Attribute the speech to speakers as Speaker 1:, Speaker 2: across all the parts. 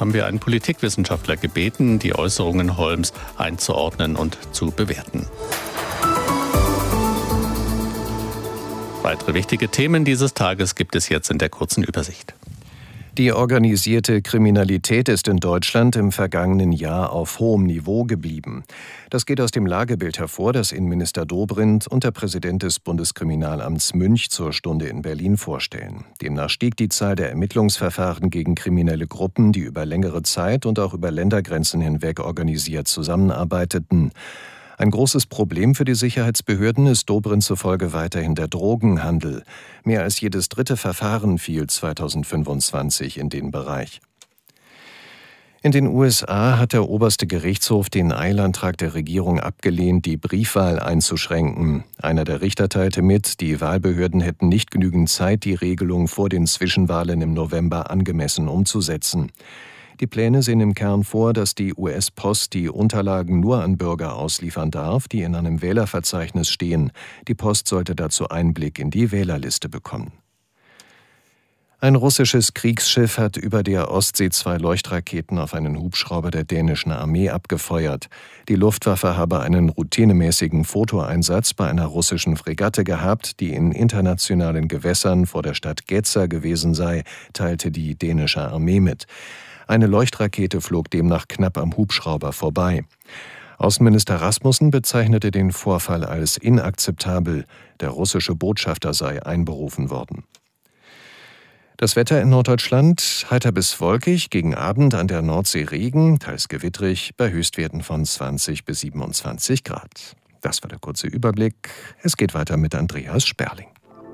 Speaker 1: haben wir einen Politikwissenschaftler gebeten, die Äußerungen Holms einzuordnen und zu bewerten. Weitere wichtige Themen dieses Tages gibt es jetzt in der kurzen Übersicht.
Speaker 2: Die organisierte Kriminalität ist in Deutschland im vergangenen Jahr auf hohem Niveau geblieben. Das geht aus dem Lagebild hervor, das Innenminister Dobrindt und der Präsident des Bundeskriminalamts Münch zur Stunde in Berlin vorstellen. Demnach stieg die Zahl der Ermittlungsverfahren gegen kriminelle Gruppen, die über längere Zeit und auch über Ländergrenzen hinweg organisiert zusammenarbeiteten. Ein großes Problem für die Sicherheitsbehörden ist Dobrindt zufolge weiterhin der Drogenhandel. Mehr als jedes dritte Verfahren fiel 2025 in den Bereich. In den USA hat der oberste Gerichtshof den Eilantrag der Regierung abgelehnt, die Briefwahl einzuschränken. Einer der Richter teilte mit, die Wahlbehörden hätten nicht genügend Zeit, die Regelung vor den Zwischenwahlen im November angemessen umzusetzen. Die Pläne sehen im Kern vor, dass die US-Post die Unterlagen nur an Bürger ausliefern darf, die in einem Wählerverzeichnis stehen. Die Post sollte dazu Einblick in die Wählerliste bekommen. Ein russisches Kriegsschiff hat über der Ostsee 2 Leuchtraketen auf einen Hubschrauber der dänischen Armee abgefeuert. Die Luftwaffe habe einen routinemäßigen Fotoeinsatz bei einer russischen Fregatte gehabt, die in internationalen Gewässern vor der Stadt Gedser gewesen sei, teilte die dänische Armee mit. Eine Leuchtrakete flog demnach knapp am Hubschrauber vorbei. Außenminister Rasmussen bezeichnete den Vorfall als inakzeptabel. Der russische Botschafter sei einberufen worden. Das Wetter in Norddeutschland: heiter bis wolkig, gegen Abend an der Nordsee Regen, teils gewittrig, bei Höchstwerten von 20 bis 27 Grad. Das war der kurze Überblick. Es geht weiter mit Andreas Sperling.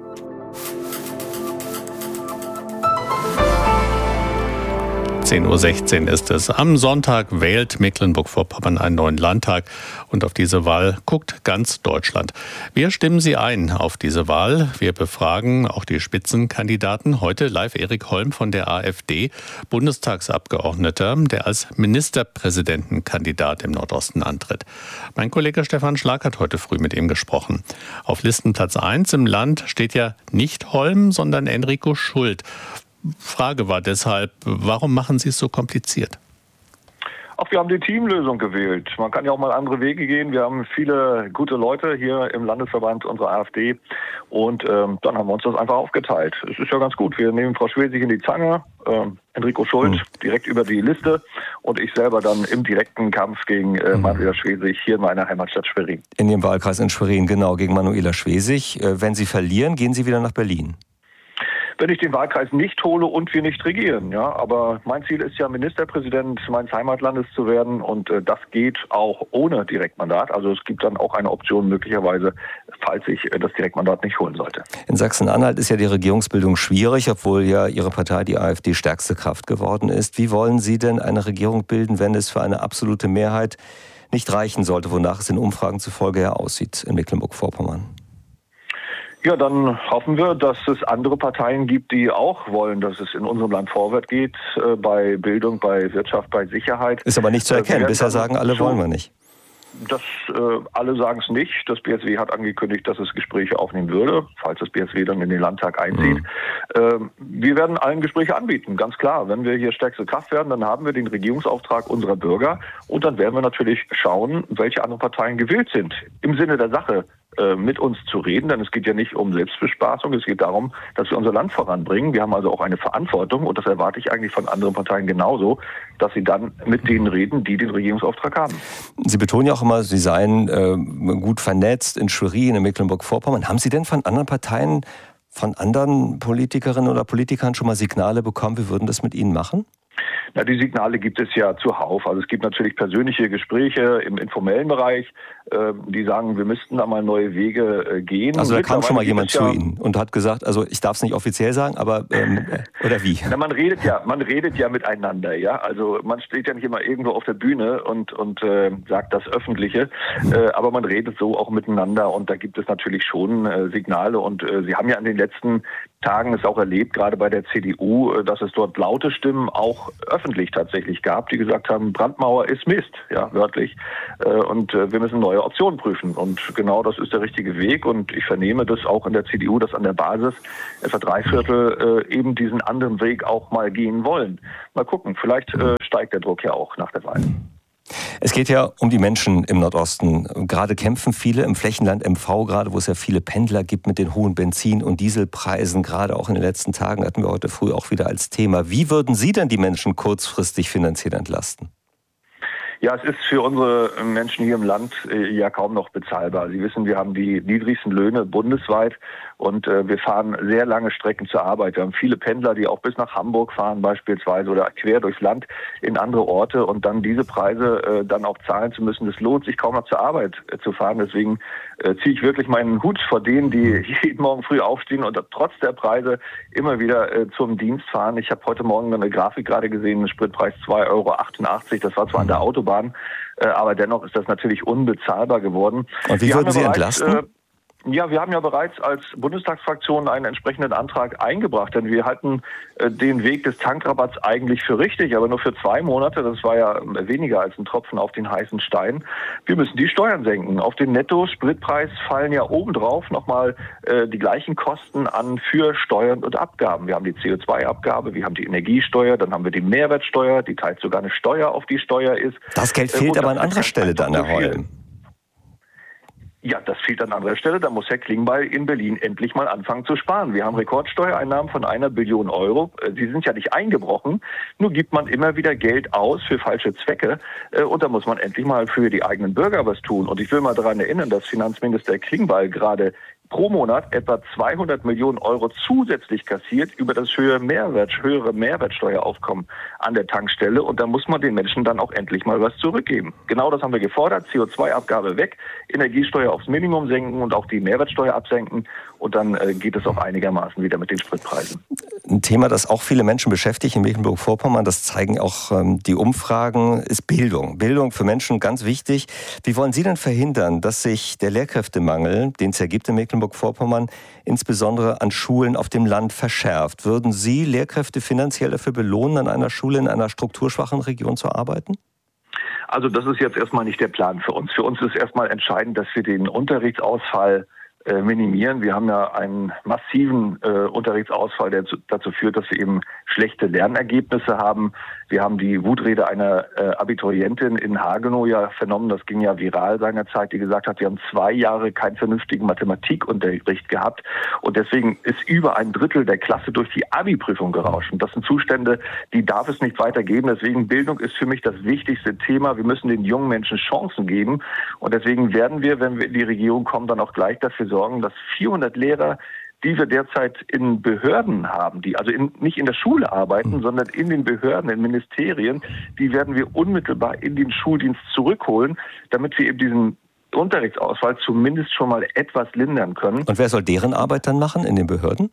Speaker 1: 10:16 Uhr ist es. Am Sonntag wählt Mecklenburg-Vorpommern einen neuen Landtag und auf diese Wahl guckt ganz Deutschland. Wir stimmen Sie ein auf diese Wahl. Wir befragen auch die Spitzenkandidaten. Heute live Erik Holm von der AfD, Bundestagsabgeordneter, der als Ministerpräsidentenkandidat im Nordosten antritt. Mein Kollege Stefan Schlag hat heute früh mit ihm gesprochen. Auf Listenplatz 1 im Land steht ja nicht Holm, sondern Enrico Schult. Frage war deshalb, warum machen Sie es so kompliziert?
Speaker 3: Ach, wir haben die Teamlösung gewählt. Man kann ja auch mal andere Wege gehen. Wir haben viele gute Leute hier im Landesverband unserer AfD und dann haben wir uns das einfach aufgeteilt. Es ist ja ganz gut. Wir nehmen Frau Schwesig in die Zange, Enrico Schult direkt über die Liste und ich selber dann im direkten Kampf gegen Manuela Schwesig hier in meiner Heimatstadt Schwerin.
Speaker 4: In Ihrem Wahlkreis in Schwerin, genau, gegen Manuela Schwesig. Wenn Sie verlieren, gehen Sie wieder nach Berlin?
Speaker 3: Wenn ich den Wahlkreis nicht hole und wir nicht regieren, ja. Aber mein Ziel ist ja, Ministerpräsident meines Heimatlandes zu werden und das geht auch ohne Direktmandat. Also es gibt dann auch eine Option möglicherweise, falls ich das Direktmandat nicht holen sollte.
Speaker 4: In Sachsen-Anhalt ist ja die Regierungsbildung schwierig, obwohl ja Ihre Partei, die AfD, stärkste Kraft geworden ist. Wie wollen Sie denn eine Regierung bilden, wenn es für eine absolute Mehrheit nicht reichen sollte, wonach es in Umfragen zufolge ja aussieht in Mecklenburg-Vorpommern?
Speaker 3: Ja, dann hoffen wir, dass es andere Parteien gibt, die auch wollen, dass es in unserem Land vorwärts geht, bei Bildung, bei Wirtschaft, bei Sicherheit.
Speaker 4: Ist aber nicht zu erkennen. Bisher sagen alle, wollen wir nicht.
Speaker 3: Alle sagen es nicht. Das BSW hat angekündigt, dass es Gespräche aufnehmen würde, falls das BSW dann in den Landtag einzieht. Wir werden allen Gespräche anbieten, ganz klar. Wenn wir hier stärkste Kraft werden, dann haben wir den Regierungsauftrag unserer Bürger und dann werden wir natürlich schauen, welche anderen Parteien gewillt sind, im Sinne der Sache mit uns zu reden, denn es geht ja nicht um Selbstbespaßung, es geht darum, dass wir unser Land voranbringen. Wir haben also auch eine Verantwortung und das erwarte ich eigentlich von anderen Parteien genauso, dass sie dann mit denen reden, die den Regierungsauftrag haben.
Speaker 4: Sie betonen ja auch immer, Sie seien gut vernetzt in Schwerin, in Mecklenburg-Vorpommern. Haben Sie denn von anderen Parteien, von anderen Politikerinnen oder Politikern schon mal Signale bekommen, wir würden das mit Ihnen machen?
Speaker 3: Na, die Signale gibt es ja zuhauf. Also es gibt natürlich persönliche Gespräche im informellen Bereich, die sagen, wir müssten da mal neue Wege gehen.
Speaker 4: Also da kam schon mal jemand zu Ihnen und hat gesagt, also ich darf es nicht offiziell sagen, aber oder wie?
Speaker 3: Na, man redet ja miteinander, ja. Also man steht ja nicht immer irgendwo auf der Bühne und sagt das Öffentliche, aber man redet so auch miteinander und da gibt es natürlich schon Signale und Sie haben ja in den letzten Tagen es auch erlebt, gerade bei der CDU, dass es dort laute Stimmen auch öffentlich tatsächlich gab, die gesagt haben, Brandmauer ist Mist, ja, wörtlich. Und wir müssen neue Optionen prüfen. Und genau das ist der richtige Weg. Und ich vernehme das auch in der CDU, dass an der Basis etwa 3/4 eben diesen anderen Weg auch mal gehen wollen. Mal gucken, vielleicht steigt der Druck ja auch nach der Wahl.
Speaker 4: Es geht ja um die Menschen im Nordosten. Gerade kämpfen viele im Flächenland MV, gerade wo es ja viele Pendler gibt mit den hohen Benzin- und Dieselpreisen. Gerade auch in den letzten Tagen hatten wir heute früh auch wieder als Thema. Wie würden Sie denn die Menschen kurzfristig finanziell entlasten?
Speaker 3: Ja, es ist für unsere Menschen hier im Land ja kaum noch bezahlbar. Sie wissen, wir haben die niedrigsten Löhne bundesweit und wir fahren sehr lange Strecken zur Arbeit. Wir haben viele Pendler, die auch bis nach Hamburg fahren beispielsweise oder quer durchs Land in andere Orte und dann diese Preise dann auch zahlen zu müssen. Das lohnt sich kaum noch zur Arbeit zu fahren. Deswegen ziehe ich wirklich meinen Hut vor denen, die jeden Morgen früh aufstehen und trotz der Preise immer wieder zum Dienst fahren. Ich habe heute Morgen eine Grafik gerade gesehen, Spritpreis 2,88 €. Das war zwar an der Autobahn, aber dennoch ist das natürlich unbezahlbar geworden.
Speaker 4: Und wie würden Sie entlasten?
Speaker 3: Ja, wir haben ja bereits als Bundestagsfraktion einen entsprechenden Antrag eingebracht, denn wir halten den Weg des Tankrabatts eigentlich für richtig, aber nur für 2 Monate. Das war ja weniger als ein Tropfen auf den heißen Stein. Wir müssen die Steuern senken. Auf den Netto-Spritpreis fallen ja obendrauf nochmal die gleichen Kosten an für Steuern und Abgaben. Wir haben die CO2-Abgabe, wir haben die Energiesteuer, dann haben wir die Mehrwertsteuer, die teils sogar eine Steuer auf die Steuer ist.
Speaker 4: Das Geld fehlt aber an anderer Stelle dann, Herr Heul.
Speaker 3: Ja, das fehlt an anderer Stelle. Da muss Herr Klingbeil in Berlin endlich mal anfangen zu sparen. Wir haben Rekordsteuereinnahmen von 1 Billion €. Die sind ja nicht eingebrochen. Nur gibt man immer wieder Geld aus für falsche Zwecke. Und da muss man endlich mal für die eigenen Bürger was tun. Und ich will mal daran erinnern, dass Finanzminister Klingbeil gerade pro Monat etwa 200 Millionen € zusätzlich kassiert über das höhere Mehrwertsteueraufkommen an der Tankstelle. Und da muss man den Menschen dann auch endlich mal was zurückgeben. Genau das haben wir gefordert. CO2-Abgabe weg, Energiesteuer aufs Minimum senken und auch die Mehrwertsteuer absenken. Und dann geht es auch einigermaßen wieder mit den Spritpreisen.
Speaker 4: Ein Thema, das auch viele Menschen beschäftigt in Mecklenburg-Vorpommern, das zeigen auch die Umfragen, ist Bildung. Bildung für Menschen ganz wichtig. Wie wollen Sie denn verhindern, dass sich der Lehrkräftemangel, den es ja gibt in Mecklenburg-Vorpommern, insbesondere an Schulen auf dem Land verschärft? Würden Sie Lehrkräfte finanziell dafür belohnen, an einer Schule in einer strukturschwachen Region zu arbeiten?
Speaker 3: Also das ist jetzt erstmal nicht der Plan für uns. Für uns ist erstmal entscheidend, dass wir den Unterrichtsausfall minimieren. Wir haben ja einen massiven Unterrichtsausfall, der dazu führt, dass wir eben schlechte Lernergebnisse haben. Wir haben die Wutrede einer Abiturientin in Hagenow ja vernommen. Das ging ja viral seinerzeit, die gesagt hat, wir haben 2 Jahre keinen vernünftigen Mathematikunterricht gehabt. Und deswegen ist über 1/3 der Klasse durch die Abi-Prüfung gerauscht. Und das sind Zustände, die darf es nicht weitergeben. Deswegen Bildung ist für mich das wichtigste Thema. Wir müssen den jungen Menschen Chancen geben. Und deswegen werden wir, wenn wir in die Regierung kommen, dann auch gleich dafür sorgen, dass 400 Lehrer, die wir derzeit in Behörden haben, die also nicht in der Schule arbeiten, sondern in den Behörden, in Ministerien, die werden wir unmittelbar in den Schuldienst zurückholen, damit wir eben diesen Unterrichtsausfall zumindest schon mal etwas lindern können.
Speaker 4: Und wer soll deren Arbeit dann machen in den Behörden?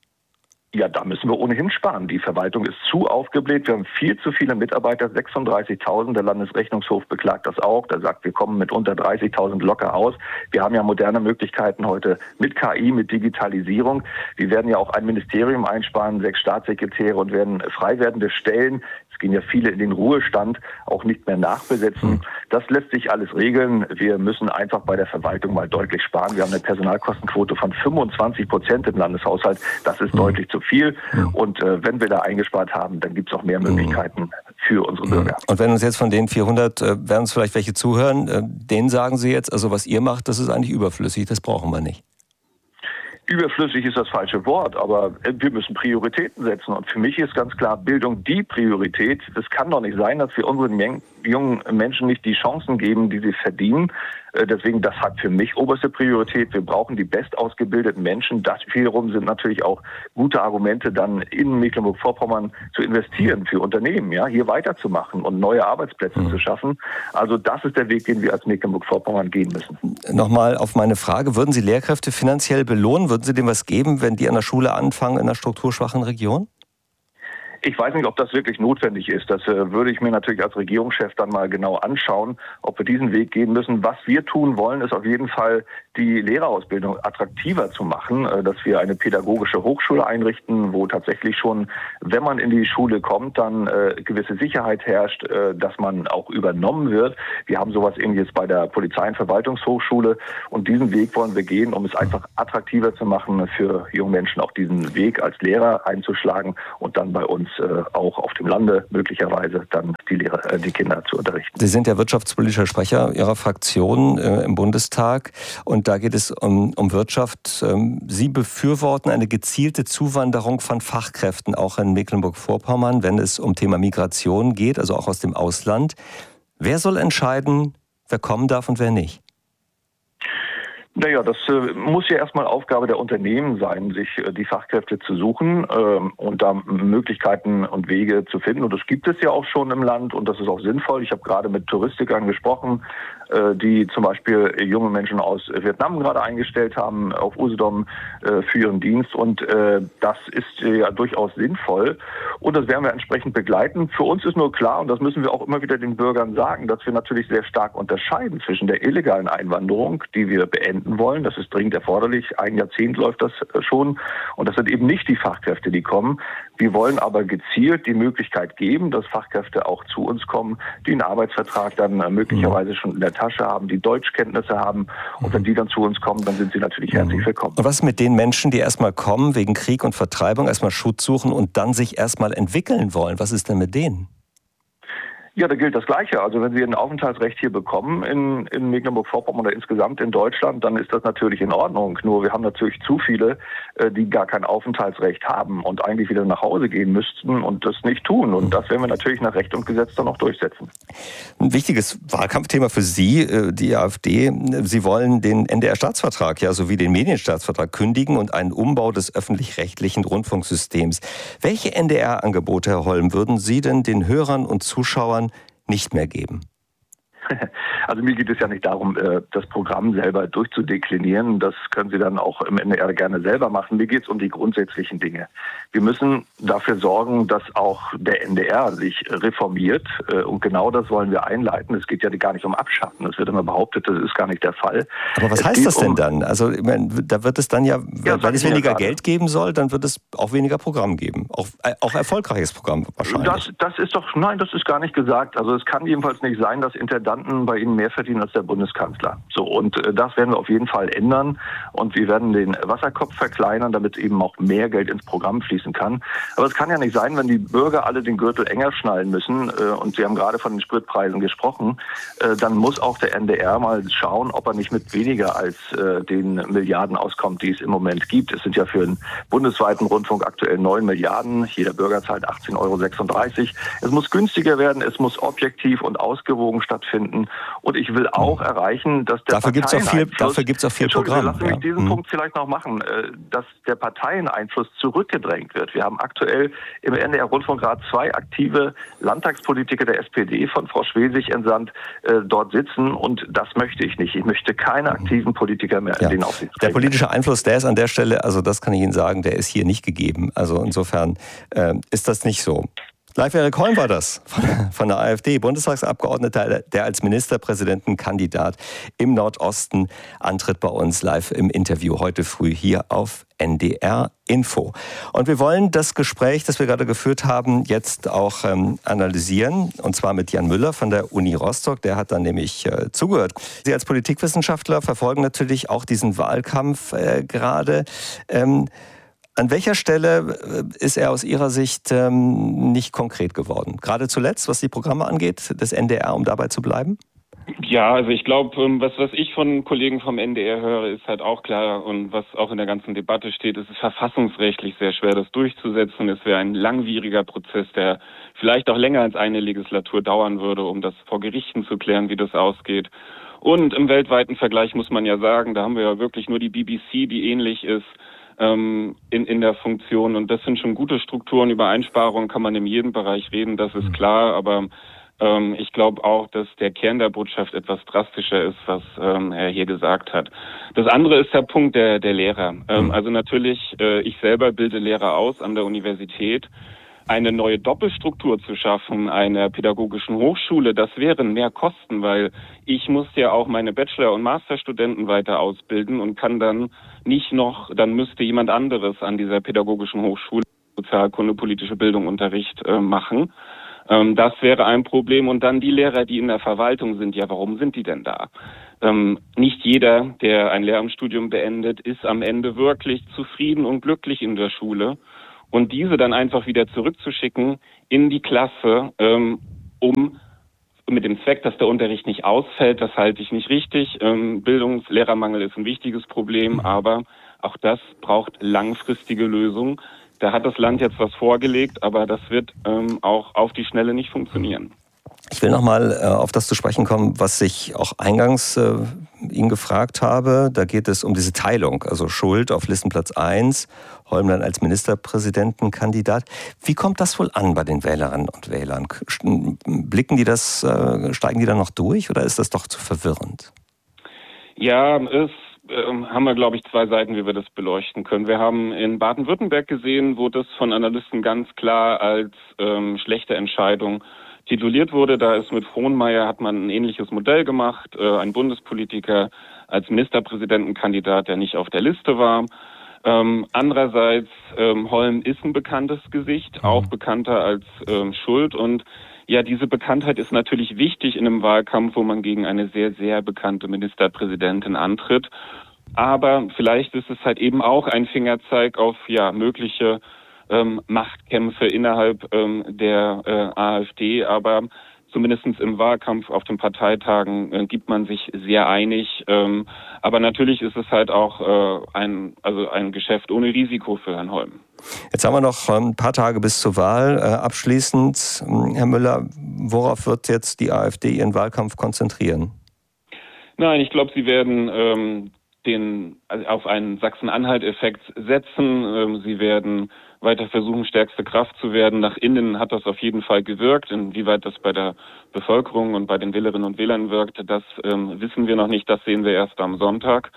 Speaker 3: Ja, da müssen wir ohnehin sparen. Die Verwaltung ist zu aufgebläht. Wir haben viel zu viele Mitarbeiter, 36.000. Der Landesrechnungshof beklagt das auch. Der sagt, wir kommen mit unter 30.000 locker aus. Wir haben ja moderne Möglichkeiten heute mit KI, mit Digitalisierung. Wir werden ja auch ein Ministerium einsparen, 6 Staatssekretäre und werden frei werdende Stellen, es gehen ja viele in den Ruhestand, auch nicht mehr nachbesetzen. Das lässt sich alles regeln. Wir müssen einfach bei der Verwaltung mal deutlich sparen. Wir haben eine Personalkostenquote von 25% im Landeshaushalt. Das ist deutlich zu viel. Und wenn wir da eingespart haben, dann gibt es auch mehr Möglichkeiten für unsere Bürger.
Speaker 4: Und wenn uns jetzt von den 400, werden uns vielleicht welche zuhören, denen sagen Sie jetzt, also was ihr macht, das ist eigentlich überflüssig, das brauchen wir nicht.
Speaker 3: Überflüssig ist das falsche Wort, aber wir müssen Prioritäten setzen. Und für mich ist ganz klar Bildung die Priorität. Es kann doch nicht sein, dass wir unseren jungen Menschen nicht die Chancen geben, die sie verdienen. Deswegen, das hat für mich oberste Priorität. Wir brauchen die bestausgebildeten Menschen. Das wiederum sind natürlich auch gute Argumente, dann in Mecklenburg-Vorpommern zu investieren für Unternehmen, ja, hier weiterzumachen und neue Arbeitsplätze zu schaffen. Also das ist der Weg, den wir als Mecklenburg-Vorpommern gehen müssen.
Speaker 4: Nochmal auf meine Frage, würden Sie Lehrkräfte finanziell belohnen? Würden Sie dem was geben, wenn die an der Schule anfangen in einer strukturschwachen Region?
Speaker 3: Ich weiß nicht, ob das wirklich notwendig ist. Das würde ich mir natürlich als Regierungschef dann mal genau anschauen, ob wir diesen Weg gehen müssen. Was wir tun wollen, ist auf jeden Fall die Lehrerausbildung attraktiver zu machen, dass wir eine pädagogische Hochschule einrichten, wo tatsächlich schon, wenn man in die Schule kommt, dann gewisse Sicherheit herrscht, dass man auch übernommen wird. Wir haben sowas ähnliches bei der Polizei- und Verwaltungshochschule und diesen Weg wollen wir gehen, um es einfach attraktiver zu machen für junge Menschen, auch diesen Weg als Lehrer einzuschlagen und dann bei uns auch auf dem Lande möglicherweise dann die Kinder zu unterrichten.
Speaker 4: Sie sind ja wirtschaftspolitischer Sprecher Ihrer Fraktion im Bundestag und da geht es um Wirtschaft. Sie befürworten eine gezielte Zuwanderung von Fachkräften, auch in Mecklenburg-Vorpommern, wenn es um Thema Migration geht, also auch aus dem Ausland. Wer soll entscheiden, wer kommen darf und wer nicht?
Speaker 3: Naja, das muss ja erstmal Aufgabe der Unternehmen sein, sich die Fachkräfte zu suchen und da Möglichkeiten und Wege zu finden. Und das gibt es ja auch schon im Land und das ist auch sinnvoll. Ich habe gerade mit Touristikern gesprochen, die zum Beispiel junge Menschen aus Vietnam gerade eingestellt haben auf Usedom für ihren Dienst. Und das ist ja durchaus sinnvoll und das werden wir entsprechend begleiten. Für uns ist nur klar, und das müssen wir auch immer wieder den Bürgern sagen, dass wir natürlich sehr stark unterscheiden zwischen der illegalen Einwanderung, die wir beenden wollen. Das ist dringend erforderlich. Ein Jahrzehnt läuft das schon. Und das sind eben nicht die Fachkräfte, die kommen. Wir wollen aber gezielt die Möglichkeit geben, dass Fachkräfte auch zu uns kommen, die einen Arbeitsvertrag dann möglicherweise schon in der Tasche haben, die Deutschkenntnisse haben. Und wenn die dann zu uns kommen, dann sind sie natürlich herzlich willkommen.
Speaker 4: Und was ist mit den Menschen, die erstmal kommen, wegen Krieg und Vertreibung, erstmal Schutz suchen und dann sich erstmal entwickeln wollen? Was ist denn mit denen?
Speaker 3: Ja, da gilt das Gleiche. Also wenn Sie ein Aufenthaltsrecht hier bekommen in Mecklenburg-Vorpommern oder insgesamt in Deutschland, dann ist das natürlich in Ordnung. Nur wir haben natürlich zu viele, die gar kein Aufenthaltsrecht haben und eigentlich wieder nach Hause gehen müssten und das nicht tun. Und das werden wir natürlich nach Recht und Gesetz dann auch durchsetzen.
Speaker 4: Ein wichtiges Wahlkampfthema für Sie, die AfD. Sie wollen den NDR-Staatsvertrag, ja, sowie den Medienstaatsvertrag kündigen und einen Umbau des öffentlich-rechtlichen Rundfunksystems. Welche NDR-Angebote, Herr Holm, würden Sie denn den Hörern und Zuschauern nicht mehr geben?
Speaker 3: Also mir geht es ja nicht darum, das Programm selber durchzudeklinieren. Das können Sie dann auch im NDR gerne selber machen. Mir geht es um die grundsätzlichen Dinge. Wir müssen dafür sorgen, dass auch der NDR sich reformiert. Und genau das wollen wir einleiten. Es geht ja gar nicht um Abschaffen. Es wird immer behauptet, das ist gar nicht der Fall.
Speaker 4: Aber was heißt das denn dann? Also ich meine, da wird es dann ja, weil es weniger Geld geben soll, dann wird es auch weniger Programm geben. Auch erfolgreiches Programm wahrscheinlich. Das ist doch, nein, das ist gar nicht gesagt. Also es kann jedenfalls nicht sein, dass Intendanten bei Ihnen mehr verdienen als der Bundeskanzler. So, und das werden wir auf jeden Fall ändern. Und wir werden den Wasserkopf verkleinern, damit eben auch mehr Geld ins Programm fließen kann. Aber es kann ja nicht sein, wenn die Bürger alle den Gürtel enger schnallen müssen, und Sie haben gerade von den Spritpreisen gesprochen, dann muss auch der NDR mal schauen, ob er nicht mit weniger als den Milliarden auskommt, die es im Moment gibt. Es sind ja für den bundesweiten Rundfunk aktuell 9 Milliarden. Jeder Bürger zahlt 18,36 €. Es muss günstiger werden, es muss objektiv und ausgewogen stattfinden. Und ich will auch erreichen, dass der Dafür gibt es auch viel Programm.
Speaker 3: Lassen Sie mich diesen Punkt vielleicht noch machen, dass der Parteieneinfluss zurückgedrängt wird. Wir haben aktuell im NDR-Rundfunkrat 2 aktive Landtagspolitiker der SPD von Frau Schwesig entsandt dort sitzen und das möchte ich nicht. Ich möchte keine aktiven Politiker mehr in den Aufsichtsräten.
Speaker 4: Der politische Einfluss, der ist an der Stelle, also das kann ich Ihnen sagen, der ist hier nicht gegeben. Also insofern ist das nicht so. Live Erik Holm war das von der AfD, Bundestagsabgeordneter, der als Ministerpräsidentenkandidat im Nordosten antritt, bei uns live im Interview heute früh hier auf NDR Info. Und wir wollen das Gespräch, das wir gerade geführt haben, jetzt auch analysieren, und zwar mit Jan Müller von der Uni Rostock. Der hat dann nämlich zugehört. Sie als Politikwissenschaftler verfolgen natürlich auch diesen Wahlkampf gerade. An welcher Stelle ist er aus Ihrer Sicht nicht konkret geworden? Gerade zuletzt, was die Programme angeht, des NDR, um dabei zu bleiben?
Speaker 5: Ja, also ich glaube, was ich von Kollegen vom NDR höre, ist halt auch klar, und was auch in der ganzen Debatte steht, es ist verfassungsrechtlich sehr schwer, das durchzusetzen. Es wäre ein langwieriger Prozess, der vielleicht auch länger als eine Legislatur dauern würde, um das vor Gerichten zu klären, wie das ausgeht. Und im weltweiten Vergleich muss man ja sagen, da haben wir ja wirklich nur die BBC, die ähnlich ist, in der Funktion, und das sind schon gute Strukturen. Über Einsparungen kann man in jedem Bereich reden, das ist klar, aber ich glaube auch, dass der Kern der Botschaft etwas drastischer ist, was er hier gesagt hat. Das andere ist der Punkt der Lehrer. Also natürlich, ich selber bilde Lehrer aus an der Universität. Eine neue Doppelstruktur zu schaffen, einer pädagogischen Hochschule, das wären mehr Kosten, weil ich muss ja auch meine Bachelor- und Masterstudenten weiter ausbilden und kann dann nicht noch, dann müsste jemand anderes an dieser pädagogischen Hochschule Sozialkunde, politische Bildung, Unterricht machen. Das wäre ein Problem. Und dann die Lehrer, die in der Verwaltung sind, ja, warum sind die denn da? Nicht jeder, der ein Lehramtsstudium beendet, ist am Ende wirklich zufrieden und glücklich in der Schule. und diese dann einfach wieder zurückzuschicken in die Klasse, mit dem Zweck, dass der Unterricht nicht ausfällt, das halte ich nicht richtig. Lehrermangel ist ein wichtiges Problem, aber auch das braucht langfristige Lösungen. Da hat das Land jetzt was vorgelegt, aber das wird auch auf die Schnelle nicht funktionieren.
Speaker 4: Ich will nochmal auf das zu sprechen kommen, was ich auch eingangs ihn gefragt habe. Da geht es um diese Teilung, also Schult auf Listenplatz 1, Holm dann als Ministerpräsidentenkandidat. Wie kommt das wohl an bei den Wählerinnen und Wählern? Blicken die das, steigen die da noch durch oder ist das doch zu verwirrend?
Speaker 5: Ja, haben wir, glaube ich, zwei Seiten, wie wir das beleuchten können. Wir haben in Baden-Württemberg gesehen, wo das von Analysten ganz klar als schlechte Entscheidung tituliert wurde. Da ist mit Frohnmaier, hat man ein ähnliches Modell gemacht, ein Bundespolitiker als Ministerpräsidentenkandidat, der nicht auf der Liste war. Andererseits, Holm ist ein bekanntes Gesicht, auch bekannter als Schult. Und ja, diese Bekanntheit ist natürlich wichtig in einem Wahlkampf, wo man gegen eine sehr, sehr bekannte Ministerpräsidentin antritt. Aber vielleicht ist es halt eben auch ein Fingerzeig auf mögliche Machtkämpfe innerhalb der AfD. Aber zumindest im Wahlkampf auf den Parteitagen gibt man sich sehr einig. Aber natürlich ist es halt auch ein Geschäft ohne Risiko für Herrn Holm.
Speaker 4: Jetzt haben wir noch ein paar Tage bis zur Wahl. Abschließend, Herr Müller, worauf wird jetzt die AfD ihren Wahlkampf konzentrieren?
Speaker 5: Nein, ich glaube, sie werden auf einen Sachsen-Anhalt-Effekt setzen. Sie werden weiter versuchen, stärkste Kraft zu werden. Nach innen hat das auf jeden Fall gewirkt. Inwieweit das bei der Bevölkerung und bei den Wählerinnen und Wählern wirkt, das wissen wir noch nicht. Das sehen wir erst am Sonntag.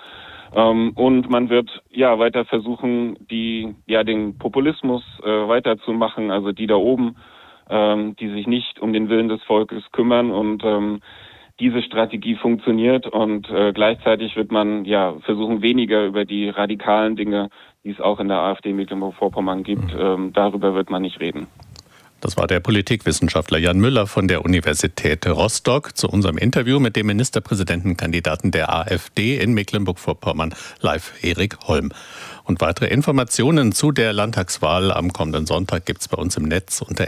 Speaker 5: Und man wird weiter versuchen, den Populismus weiterzumachen, also die da oben, die sich nicht um den Willen des Volkes kümmern. Und diese Strategie funktioniert und gleichzeitig wird man versuchen, weniger über die radikalen Dinge, die es auch in der AfD Mecklenburg-Vorpommern gibt, darüber wird man nicht reden.
Speaker 1: Das war der Politikwissenschaftler Jan Müller von der Universität Rostock zu unserem Interview mit dem Ministerpräsidentenkandidaten der AfD in Mecklenburg-Vorpommern, live Erik Holm. Und weitere Informationen zu der Landtagswahl am kommenden Sonntag gibt es bei uns im Netz unter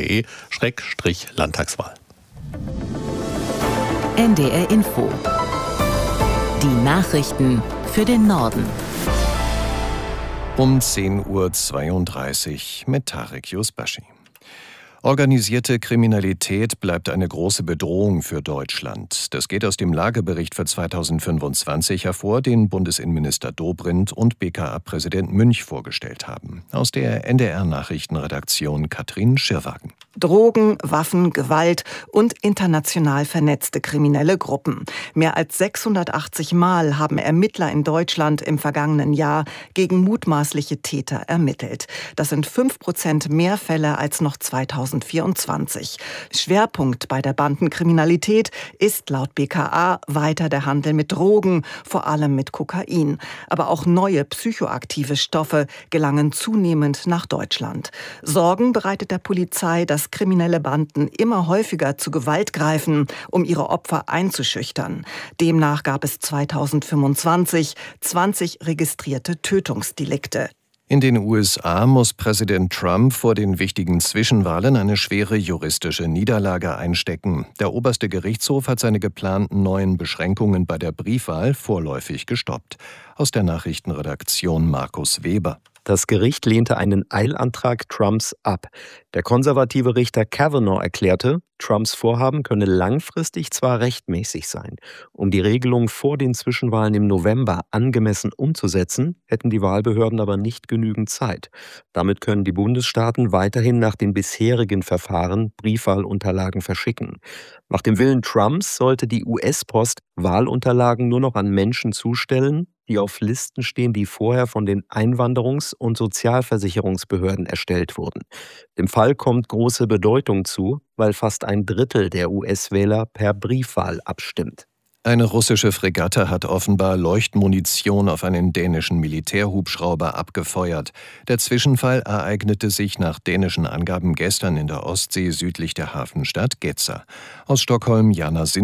Speaker 1: ndr.de/Landtagswahl.
Speaker 6: NDR Info. Die Nachrichten für den Norden.
Speaker 2: Um 10:32 Uhr mit Tarek Yusbashi. Organisierte Kriminalität bleibt eine große Bedrohung für Deutschland. Das geht aus dem Lagebericht für 2025 hervor, den Bundesinnenminister Dobrindt und BKA-Präsident Münch vorgestellt haben. Aus der NDR-Nachrichtenredaktion Katrin Schirwagen.
Speaker 7: Drogen, Waffen, Gewalt und international vernetzte kriminelle Gruppen. Mehr als 680 Mal haben Ermittler in Deutschland im vergangenen Jahr gegen mutmaßliche Täter ermittelt. Das sind 5% mehr Fälle als noch 2024. Schwerpunkt bei der Bandenkriminalität ist laut BKA weiter der Handel mit Drogen, vor allem mit Kokain. Aber auch neue psychoaktive Stoffe gelangen zunehmend nach Deutschland. Sorgen bereitet der Polizei, dass kriminelle Banden immer häufiger zu Gewalt greifen, um ihre Opfer einzuschüchtern. Demnach gab es 2025 20 registrierte Tötungsdelikte.
Speaker 2: In den USA muss Präsident Trump vor den wichtigen Zwischenwahlen eine schwere juristische Niederlage einstecken. Der oberste Gerichtshof hat seine geplanten neuen Beschränkungen bei der Briefwahl vorläufig gestoppt. Aus der Nachrichtenredaktion Markus Weber.
Speaker 8: Das Gericht lehnte einen Eilantrag Trumps ab. Der konservative Richter Kavanaugh erklärte, Trumps Vorhaben könne langfristig zwar rechtmäßig sein. Um die Regelung vor den Zwischenwahlen im November angemessen umzusetzen, hätten die Wahlbehörden aber nicht genügend Zeit. Damit können die Bundesstaaten weiterhin nach den bisherigen Verfahren Briefwahlunterlagen verschicken. Nach dem Willen Trumps sollte die US-Post Wahlunterlagen nur noch an Menschen zustellen, die auf Listen stehen, die vorher von den Einwanderungs- und Sozialversicherungsbehörden erstellt wurden. Dem Fall kommt große Bedeutung zu, weil fast ein Drittel der US-Wähler per Briefwahl abstimmt.
Speaker 2: Eine russische Fregatte hat offenbar Leuchtmunition auf einen dänischen Militärhubschrauber abgefeuert. Der Zwischenfall ereignete sich nach dänischen Angaben gestern in der Ostsee südlich der Hafenstadt Gedser. Aus Stockholm Jana Sinram.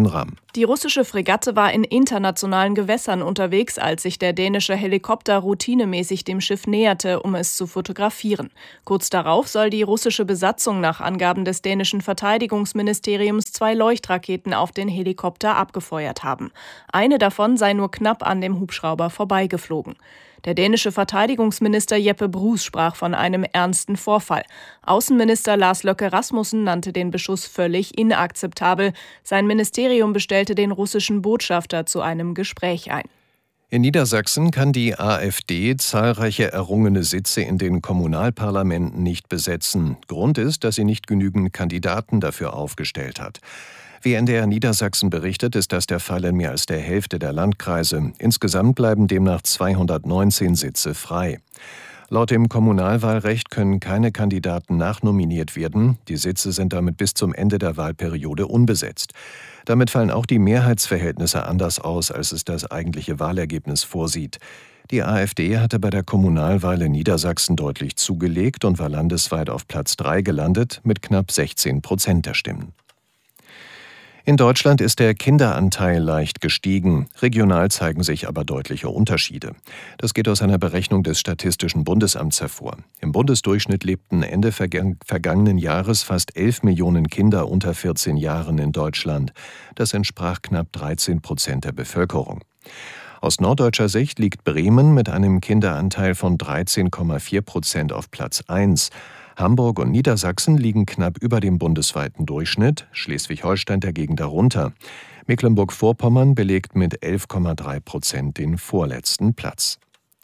Speaker 9: Die russische Fregatte war in internationalen Gewässern unterwegs, als sich der dänische Helikopter routinemäßig dem Schiff näherte, um es zu fotografieren. Kurz darauf soll die russische Besatzung nach Angaben des dänischen Verteidigungsministeriums 2 Leuchtraketen auf den Helikopter abgefeuert haben. Eine davon sei nur knapp an dem Hubschrauber vorbeigeflogen. Der dänische Verteidigungsminister Jeppe Bruus sprach von einem ernsten Vorfall. Außenminister Lars Løkke Rasmussen nannte den Beschuss völlig inakzeptabel. Sein Ministerium bestellte den russischen Botschafter zu einem Gespräch ein.
Speaker 2: In Niedersachsen kann die AfD zahlreiche errungene Sitze in den Kommunalparlamenten nicht besetzen. Grund ist, dass sie nicht genügend Kandidaten dafür aufgestellt hat. Wie NDR Niedersachsen berichtet, ist das der Fall in mehr als der Hälfte der Landkreise. Insgesamt bleiben demnach 219 Sitze frei. Laut dem Kommunalwahlrecht können keine Kandidaten nachnominiert werden. Die Sitze sind damit bis zum Ende der Wahlperiode unbesetzt. Damit fallen auch die Mehrheitsverhältnisse anders aus, als es das eigentliche Wahlergebnis vorsieht. Die AfD hatte bei der Kommunalwahl in Niedersachsen deutlich zugelegt und war landesweit auf Platz 3 gelandet mit knapp 16% der Stimmen. In Deutschland ist der Kinderanteil leicht gestiegen. Regional zeigen sich aber deutliche Unterschiede. Das geht aus einer Berechnung des Statistischen Bundesamts hervor. Im Bundesdurchschnitt lebten Ende vergangenen Jahres fast 11 Millionen Kinder unter 14 Jahren in Deutschland. Das entsprach knapp 13% der Bevölkerung. Aus norddeutscher Sicht liegt Bremen mit einem Kinderanteil von 13,4% auf Platz 1. Hamburg und Niedersachsen liegen knapp über dem bundesweiten Durchschnitt, Schleswig-Holstein dagegen darunter. Mecklenburg-Vorpommern belegt mit 11,3% den vorletzten Platz.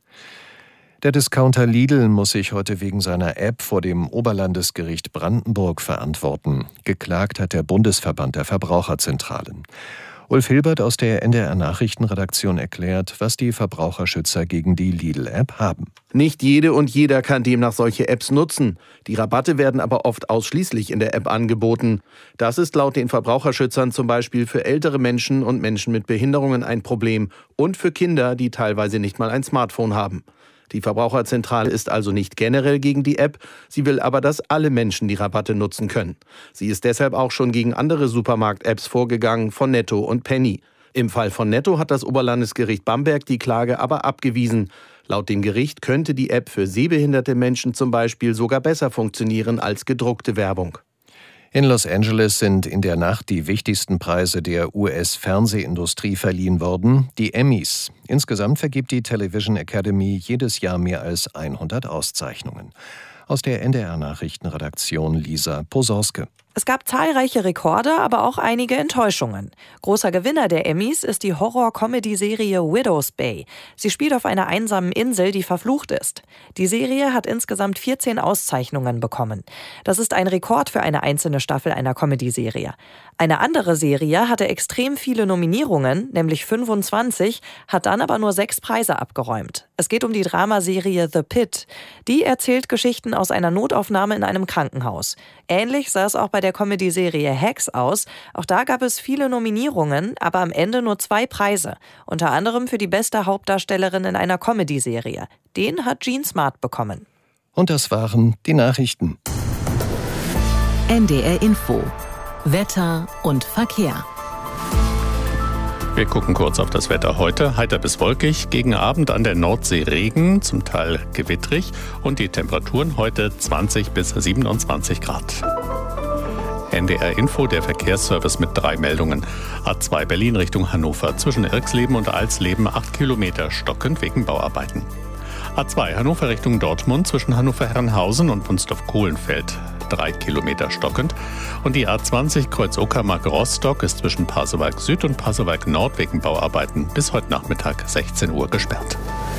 Speaker 2: Der Discounter Lidl muss sich heute wegen seiner App vor dem Oberlandesgericht Brandenburg verantworten. Geklagt hat der Bundesverband der Verbraucherzentralen. Ulf Hilbert aus der NDR Nachrichtenredaktion erklärt, was die Verbraucherschützer gegen die Lidl-App haben.
Speaker 10: Nicht jede und jeder kann demnach solche Apps nutzen. Die Rabatte werden aber oft ausschließlich in der App angeboten. Das ist laut den Verbraucherschützern zum Beispiel für ältere Menschen und Menschen mit Behinderungen ein Problem und für Kinder, die teilweise nicht mal ein Smartphone haben. Die Verbraucherzentrale ist also nicht generell gegen die App, sie will aber, dass alle Menschen die Rabatte nutzen können. Sie ist deshalb auch schon gegen andere Supermarkt-Apps vorgegangen, von Netto und Penny. Im Fall von Netto hat das Oberlandesgericht Bamberg die Klage aber abgewiesen. Laut dem Gericht könnte die App für sehbehinderte Menschen zum Beispiel sogar besser funktionieren als gedruckte Werbung.
Speaker 2: In Los Angeles sind in der Nacht die wichtigsten Preise der US-Fernsehindustrie verliehen worden, die Emmys. Insgesamt vergibt die Television Academy jedes Jahr mehr als 100 Auszeichnungen. Aus der NDR-Nachrichtenredaktion Lisa Posorske.
Speaker 11: Es gab zahlreiche Rekorde, aber auch einige Enttäuschungen. Großer Gewinner der Emmys ist die Horror-Comedy-Serie Widow's Bay. Sie spielt auf einer einsamen Insel, die verflucht ist. Die Serie hat insgesamt 14 Auszeichnungen bekommen. Das ist ein Rekord für eine einzelne Staffel einer Comedy-Serie. Eine andere Serie hatte extrem viele Nominierungen, nämlich 25, hat dann aber nur 6 Preise abgeräumt. Es geht um die Dramaserie The Pit. Die erzählt Geschichten aus einer Notaufnahme in einem Krankenhaus. Ähnlich sah es auch bei der Comedy-Serie Hacks aus. Auch da gab es viele Nominierungen, aber am Ende nur 2 Preise. Unter anderem für die beste Hauptdarstellerin in einer Comedy-Serie. Den hat Jean Smart bekommen.
Speaker 2: Und das waren die Nachrichten.
Speaker 6: NDR Info. Wetter und Verkehr.
Speaker 1: Wir gucken kurz auf das Wetter heute. Heiter bis wolkig, gegen Abend an der Nordsee Regen, zum Teil gewittrig und die Temperaturen heute 20 bis 27 Grad. NDR Info, der Verkehrsservice mit 3 Meldungen. A2 Berlin Richtung Hannover, zwischen Irxleben und Alsleben 8 Kilometer stockend wegen Bauarbeiten. A2 Hannover Richtung Dortmund, zwischen Hannover-Herrenhausen und Wunstorf-Kohlenfeld 3 Kilometer stockend. Und die A20 Kreuz Uckermark-Rostock ist zwischen Pasewalk Süd und Pasewalk Nord wegen Bauarbeiten bis heute Nachmittag 16 Uhr gesperrt.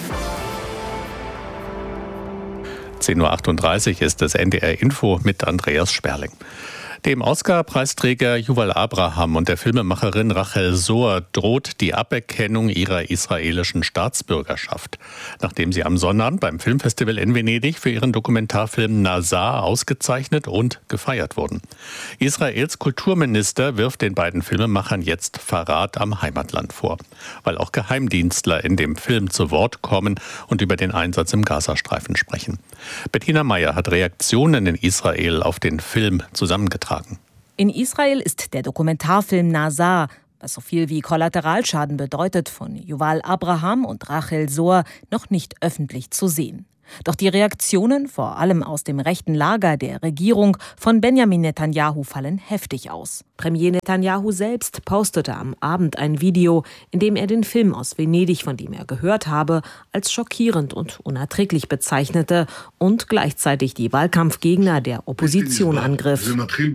Speaker 1: 10.38 Uhr ist das NDR Info mit Andreas Sperling. Dem Oscar-Preisträger Yuval Abraham und der Filmemacherin Rachel Zohr droht die Aberkennung ihrer israelischen Staatsbürgerschaft, nachdem sie am Sonnabend beim Filmfestival in Venedig für ihren Dokumentarfilm Nazar ausgezeichnet und gefeiert wurden. Israels Kulturminister wirft den beiden Filmemachern jetzt Verrat am Heimatland vor, weil auch Geheimdienstler in dem Film zu Wort kommen und über den Einsatz im Gazastreifen sprechen. Bettina Meyer hat Reaktionen in Israel auf den Film zusammengetragen.
Speaker 12: In Israel ist der Dokumentarfilm Nazar was so viel wie Kollateralschaden bedeutet, von Yuval Abraham und Rachel Zohr noch nicht öffentlich zu sehen. Doch die Reaktionen, vor allem aus dem rechten Lager der Regierung von Benjamin Netanyahu, fallen heftig aus. Premier Netanyahu selbst postete am Abend ein Video, in dem er den Film aus Venedig, von dem er gehört habe, als schockierend und unerträglich bezeichnete und gleichzeitig die Wahlkampfgegner der Opposition angriff.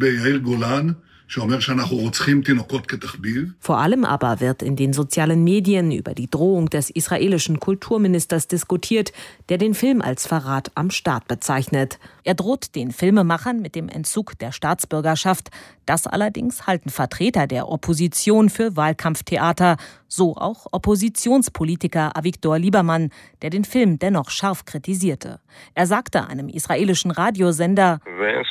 Speaker 12: Vor allem aber wird in den sozialen Medien über die Drohung des israelischen Kulturministers diskutiert, der den Film als Verrat am Staat bezeichnet. Er droht den Filmemachern mit dem Entzug der Staatsbürgerschaft. Das allerdings halten Vertreter der Opposition für Wahlkampftheater, so auch Oppositionspolitiker Avigdor Lieberman, der den Film dennoch scharf kritisierte. Er sagte einem israelischen Radiosender: